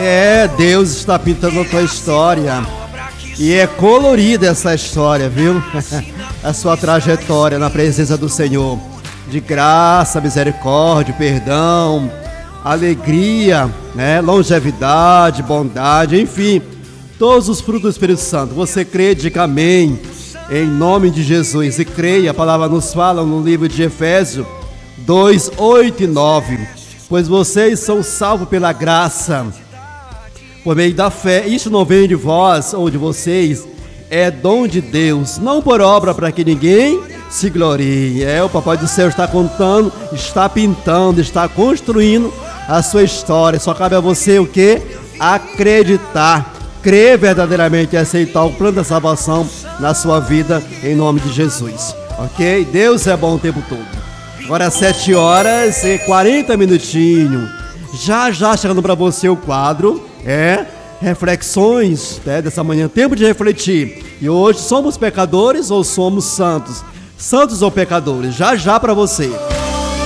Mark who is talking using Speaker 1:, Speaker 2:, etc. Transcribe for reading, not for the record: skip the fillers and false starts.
Speaker 1: Deus está pintando a tua história. E é colorida essa história, viu? A sua trajetória na presença do Senhor. De graça, misericórdia, perdão, alegria, né? Longevidade, bondade, enfim. Todos os frutos do Espírito Santo. Você crê, diga amém. Em nome de Jesus. E creia, a palavra nos fala no livro de Efésios 2, 8 e 9. Pois vocês são salvos pela graça, por meio da fé. Isso não vem de vós ou de vocês, é dom de Deus, não por obra para que ninguém se glorie. O Papai do Céu está contando, está pintando, está construindo a sua história. Só cabe a você o quê? Acreditar, crer verdadeiramente e aceitar o plano da salvação na sua vida, em nome de Jesus. Ok? Deus é bom o tempo todo. Agora 7 horas e 40 minutinhos. Já chegando para você o quadro, reflexões, dessa manhã, tempo de refletir. E hoje, somos pecadores ou somos santos? Santos ou pecadores? Já para você.